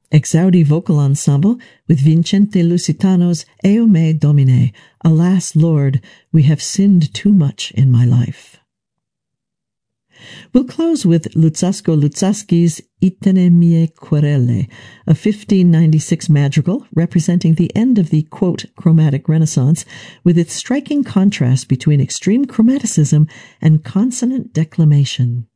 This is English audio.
Exaudi Vocal Ensemble with Vincente Lusitano's Eo me Domine, Alas, Lord, we have sinned too much in my life. We'll close with Luzzasco Luzzaschi's Ittene mie querele, a 1596 madrigal representing the end of the, quote, chromatic renaissance, with its striking contrast between extreme chromaticism and consonant declamation.